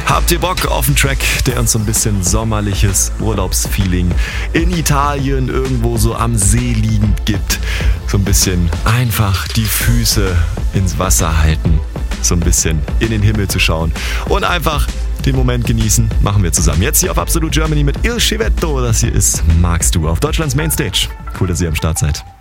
Habt ihr Bock auf einen Track, der uns so ein bisschen sommerliches Urlaubsfeeling in Italien irgendwo so am See liegend gibt? So ein bisschen einfach die Füße ins Wasser halten, so ein bisschen in den Himmel zu schauen und einfach den Moment genießen, machen wir zusammen. Jetzt hier auf Absolute Germany mit Il Civetto. Das hier ist Magst du auf Deutschlands Mainstage. Cool, dass ihr am Start seid.